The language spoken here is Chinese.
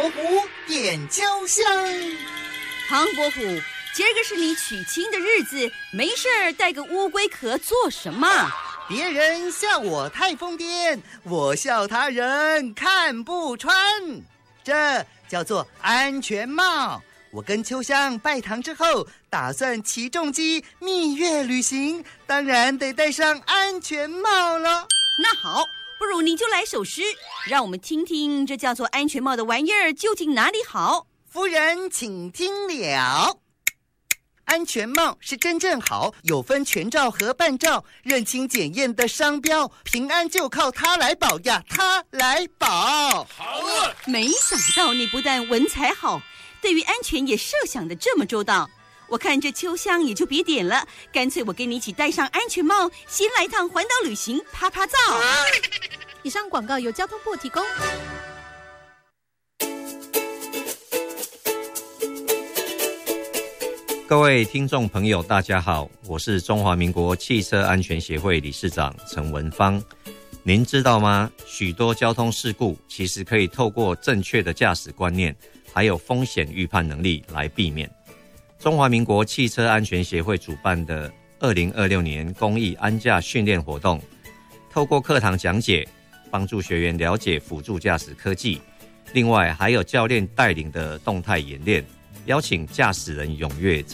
伯虎点秋香。 唐伯虎，今儿个是你娶亲的日子，没事儿带个乌龟壳做什么？ 别人笑我太疯癫，我笑他人看不穿。这叫做安全帽。我跟秋香拜堂之后，打算骑重机蜜月旅行，当然得戴上安全帽了。 那好，不如你就来首诗，让我们听听这叫做安全帽的玩意儿究竟哪里好。 夫人请听了。安全帽是真正好，有分全罩和半罩，认清检验的商标，平安就靠它来保呀，它来保。 好了， 没想到你不但文采好，对于安全也设想得这么周到。我看这秋香也就别点了，干脆我跟你一起戴上安全帽，先来趟环岛旅行，啪啪照。 以上广告由交通部提供。 各位听众朋友大家好，我是中华民国汽车安全协会理事长陈文芳。您知道吗？许多交通事故其实可以透过正确的驾驶观念还有风险预判能力来避免。中华民国汽车安全协会主办的2026年公益安驾训练活动，透过课堂讲解帮助学员了解辅助驾驶科技，另外还有教练带领的动态演练，邀请驾驶人踊跃参